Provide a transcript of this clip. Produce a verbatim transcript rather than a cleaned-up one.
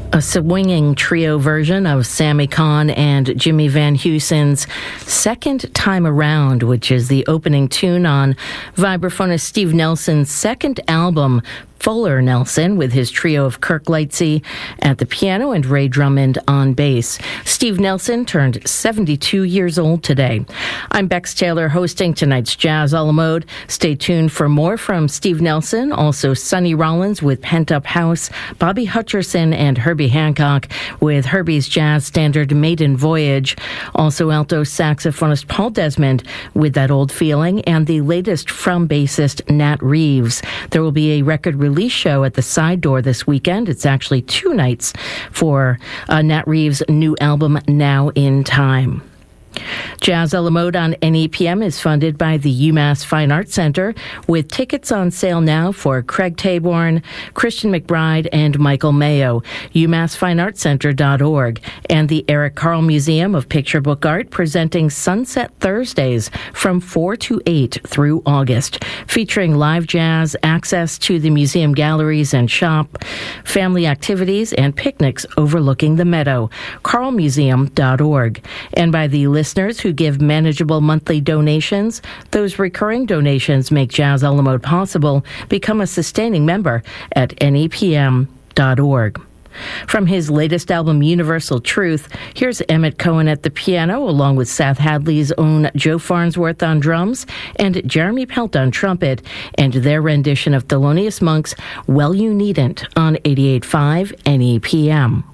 A swinging trio version of Sammy Kahn and Jimmy Van Heusen's Second Time Around, which is the opening tune on vibraphonist Steve Nelson's second album, Fuller Nelson, with his trio of Kirk Lightsey at the piano and Ray Drummond on bass. Steve Nelson turned seventy-two years old today. I'm Bex Taylor, hosting tonight's Jazz a la Mode. Stay tuned for more from Steve Nelson, also Sonny Rollins with Pent Up House, Bobby Hutcherson and Herbie Hancock with Herbie's jazz standard Maiden Voyage, also alto saxophonist Paul Desmond with That Old Feeling, and the latest from bassist Nat Reeves. There will be a record release release show at the Side Door this weekend. It's actually two nights for uh, Nat Reeves' new album, Now in Time. Jazz a la Mode on N E P M is funded by the UMass Fine Arts Center, with tickets on sale now for Craig Taborn, Christian McBride, and Michael Mayo. UMass Fine Arts Center dot org. And the Eric Carle Museum of Picture Book Art presenting Sunset Thursdays from four to eight through August, featuring live jazz, access to the museum galleries and shop, family activities, and picnics overlooking the meadow. Carle Museum dot org. And by the listeners who give manageable monthly donations. Those recurring donations make Jazz a la Mode possible. Become a sustaining member at N E P M dot org. From his latest album, Universal Truth, here's Emmett Cohen at the piano, along with Seth Hadley's own Joe Farnsworth on drums and Jeremy Pelt on trumpet, and their rendition of Thelonious Monk's Well You Needn't on eighty-eight point five N E P M.